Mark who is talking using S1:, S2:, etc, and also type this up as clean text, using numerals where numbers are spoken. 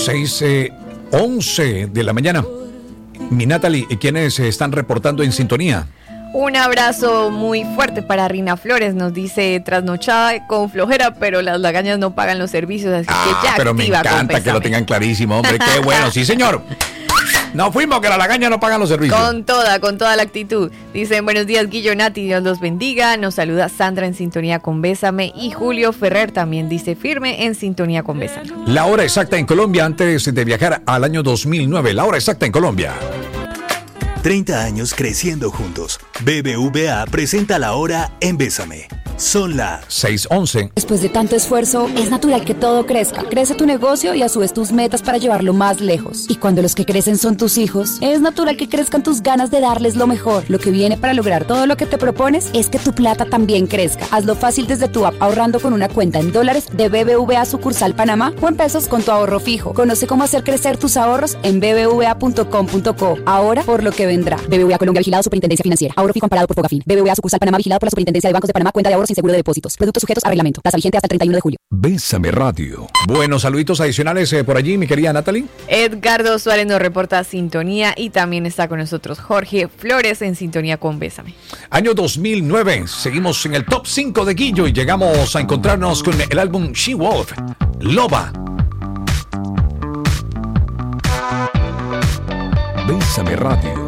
S1: 6:11 de la mañana. Mi Natalie, ¿quiénes están reportando en sintonía?
S2: Un abrazo muy fuerte para Rina Flores, nos dice trasnochada con flojera, pero las lagañas no pagan los servicios, así que ya
S1: pero me encanta que lo tengan clarísimo, hombre, qué bueno, sí señor. Nos fuimos, que la lagaña no pagan los servicios.
S2: Con toda la actitud. Dicen, buenos días, Guillo, Nati, Dios los bendiga. Nos saluda Sandra en sintonía con Bésame. Y Julio Ferrer también dice firme en sintonía con Bésame.
S1: La hora exacta en Colombia antes de viajar al año 2009. La hora exacta en Colombia.
S3: 30 años creciendo juntos. BBVA presenta la hora en Bésame. Son las
S1: 6:11.
S4: Después de tanto esfuerzo, es natural que todo crezca. Crece tu negocio y a su vez tus metas para llevarlo más lejos. Y cuando los que crecen son tus hijos, es natural que crezcan tus ganas de darles lo mejor. Lo que viene para lograr todo lo que te propones es que tu plata también crezca. Hazlo fácil desde tu app ahorrando con una cuenta en dólares de BBVA sucursal Panamá o en pesos con tu ahorro fijo. Conoce cómo hacer crecer tus ahorros en bbva.com.co. Ahora por lo que vendrá. BBVA Colombia, vigilado Superintendencia Financiera. Ahorro fijo amparado por Fogafín. BBVA sucursal Panamá, vigilado por la Superintendencia de Bancos de Panamá. Cuenta de ahorros sin seguro de depósitos. Productos sujetos a reglamento. Tasa vigente hasta el 31 de julio.
S1: Bésame Radio. Buenos saluditos adicionales por allí, mi querida Natalie.
S2: Edgardo Suárez nos reporta sintonía y también está con nosotros Jorge Flores en sintonía con Bésame.
S1: Año 2009. Seguimos en el top 5 de Guillo y llegamos a encontrarnos con el álbum She Wolf, Loba. Bésame Radio.